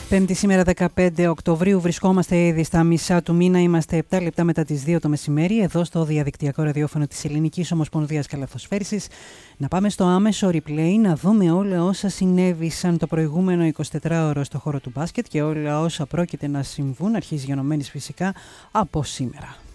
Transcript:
Πέμπτη σήμερα 15 Οκτωβρίου, βρισκόμαστε ήδη στα μισά του μήνα, είμαστε 7 λεπτά μετά τις 2 το μεσημέρι, εδώ στο διαδικτυακό ραδιόφωνο της Ελληνικής Ομοσπονδίας Καλαθοσφαίρισης. Να πάμε στο άμεσο replay, να δούμε όλα όσα συνέβησαν το προηγούμενο 24ωρο στο χώρο του μπάσκετ και όλα όσα πρόκειται να συμβούν, αρχής γενομένης φυσικά από σήμερα.